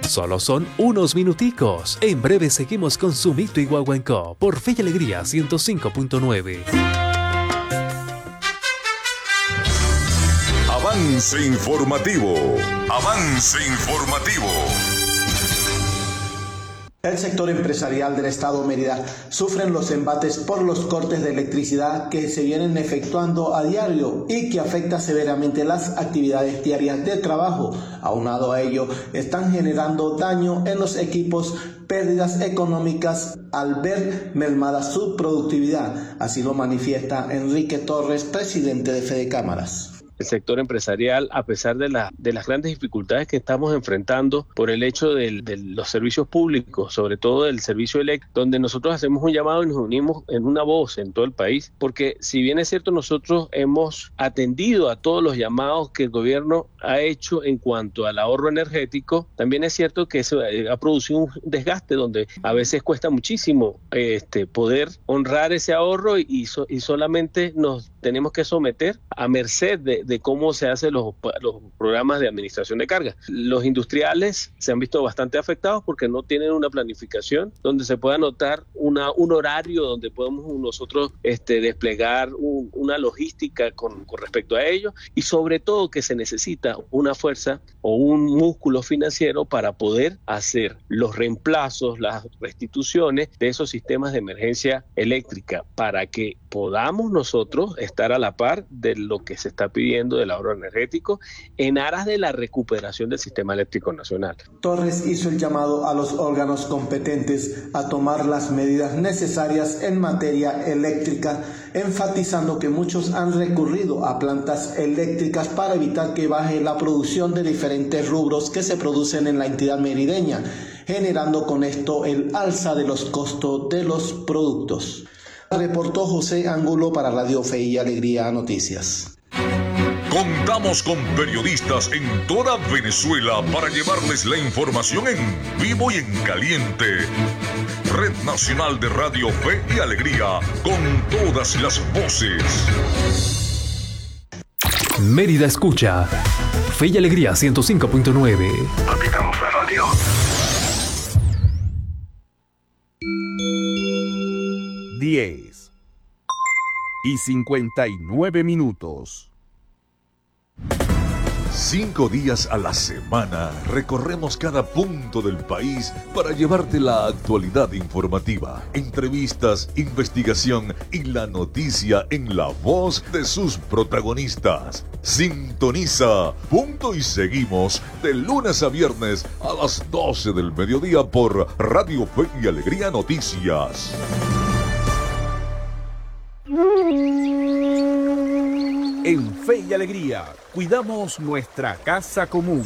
Solo son unos minuticos. En breve seguimos con Sumito y Guaguancó por Fe y Alegría 105.9. Avance informativo. Avance informativo. El sector empresarial del estado Mérida sufren los embates por los cortes de electricidad que se vienen efectuando a diario y que afecta severamente las actividades diarias de trabajo. Aunado a ello, están generando daño en los equipos, pérdidas económicas al ver mermada su productividad. Así lo manifiesta Enrique Torres, presidente de Fede Cámaras. El sector empresarial, a pesar de las grandes dificultades que estamos enfrentando por el hecho de los servicios públicos, sobre todo del servicio eléctrico, donde nosotros hacemos un llamado y nos unimos en una voz en todo el país, porque si bien es cierto, nosotros hemos atendido a todos los llamados que el gobierno ha hecho en cuanto al ahorro energético, también es cierto que eso ha producido un desgaste donde a veces cuesta muchísimo poder honrar ese ahorro y solamente nos tenemos que someter a merced de cómo se hacen los programas de administración de carga. Los industriales se han visto bastante afectados porque no tienen una planificación donde se pueda anotar un horario donde podemos nosotros desplegar una logística con respecto a ello, y sobre todo que se necesita una fuerza o un músculo financiero para poder hacer los reemplazos, las restituciones de esos sistemas de emergencia eléctrica para que podamos nosotros estar a la par de lo que se está pidiendo del ahorro energético en aras de la recuperación del sistema eléctrico nacional. Torres hizo el llamado a los órganos competentes a tomar las medidas necesarias en materia eléctrica, enfatizando que muchos han recurrido a plantas eléctricas para evitar que baje la producción de diferentes rubros que se producen en la entidad merideña, generando con esto el alza de los costos de los productos. Reportó José Angulo para Radio Fe y Alegría Noticias. Contamos con periodistas en toda Venezuela para llevarles la información en vivo y en caliente. Red Nacional de Radio Fe y Alegría, con todas las voces. Mérida escucha Fe y Alegría 105.9. Apitamos la radio. 10:59. 5 días a la semana recorremos cada punto del país para llevarte la actualidad informativa, entrevistas, investigación y la noticia en la voz de sus protagonistas. Sintoniza Punto y Seguimos de lunes a viernes a las 12 del mediodía por Radio Fe y Alegría Noticias. En Fe y Alegría, cuidamos nuestra casa común.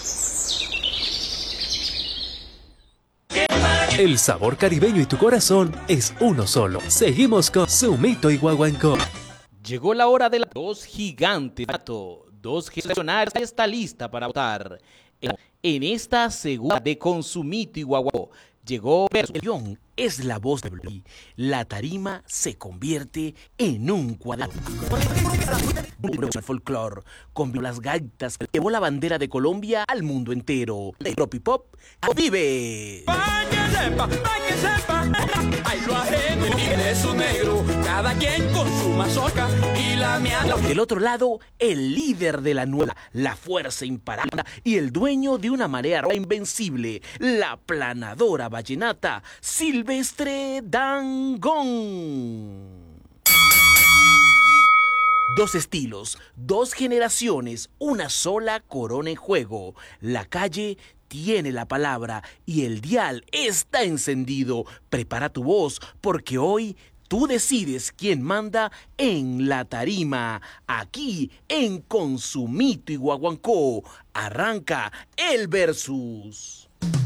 El sabor caribeño y tu corazón es uno solo. Seguimos con Sumito y Guaguancó. Llegó la hora de las dos gigantes. Dos gestionarios está lista para votar. En esta segunda de Consumito y Guaguancó. Llegó el guión, es la voz de Blue. La tarima se convierte en un cuadrado. El folclore, con las gaitas, que llevó la bandera de Colombia al mundo entero. El rock y pop vive. Cada quien con su mazorca y la miada. Del otro lado, el líder de la nueva, la fuerza imparable y el dueño de una marea roja invencible, la planadora vallenata, Silvestre Dangond. Dos estilos, dos generaciones, una sola corona en juego. La calle tiene la palabra y el dial está encendido. Prepara tu voz porque hoy tú decides quién manda en la tarima. Aquí en Consumito y Guaguancó arranca el versus.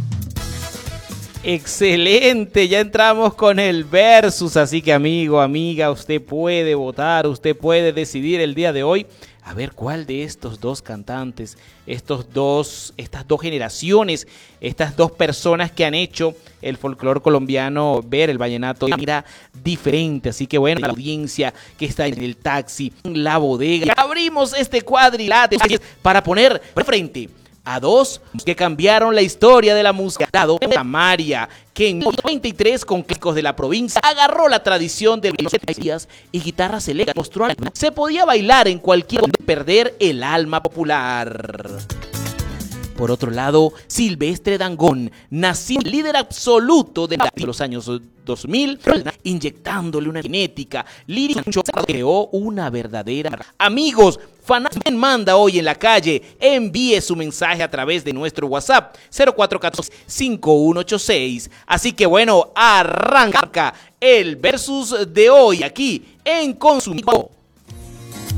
Excelente, ya entramos con el versus, así que amigo, amiga, usted puede votar, usted puede decidir el día de hoy a ver cuál de estos dos cantantes, estas dos generaciones, estas dos personas que han hecho el folclore colombiano ver el vallenato de manera diferente. Así que bueno, la audiencia que está en el taxi, en la bodega, abrimos este cuadrilátero para poner frente a dos que cambiaron la historia de la música. María, que en 23 con clásicos de la provincia agarró la tradición de los días y guitarras eléctricas, mostró se podía bailar en cualquier momento, perder el alma popular. Por otro lado, Silvestre Dangond, nació líder absoluto de los años 2000, inyectándole una genética lírica, creó una verdadera. Amigos, fanáticos, manda hoy en la calle, envíe su mensaje a través de nuestro WhatsApp 0414-5186. Así que bueno, arranca el versus de hoy aquí en Consumidor.